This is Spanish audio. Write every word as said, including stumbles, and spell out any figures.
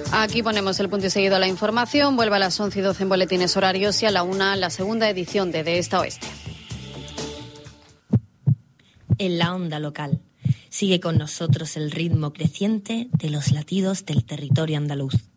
Aquí ponemos el punto y seguido a la información. Vuelve a las once y doce en boletines horarios y a la una la segunda edición de De Esta a Oeste. En la onda local. Sigue con nosotros el ritmo creciente de los latidos del territorio andaluz.